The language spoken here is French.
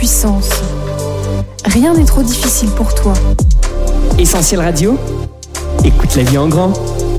sens. Rien n'est trop difficile pour toi. Essentiel Radio, écoute la vie en grand.